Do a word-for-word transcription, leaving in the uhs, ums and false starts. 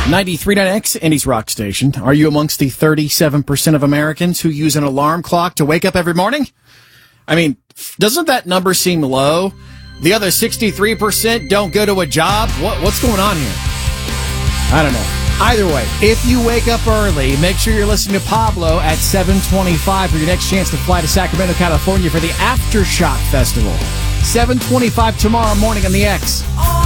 ninety-three point nine X, Indy's rock station. Are you amongst the thirty-seven percent of Americans who use an alarm clock to wake up every morning? I mean, doesn't that number seem low? The other sixty-three percent don't go to a job? What, what's going on here? I don't know. Either way, if you wake up early, make sure you're listening to Pablo at seven twenty-five for your next chance to fly to Sacramento, California for the Aftershock Festival. seven twenty-five tomorrow morning on the X.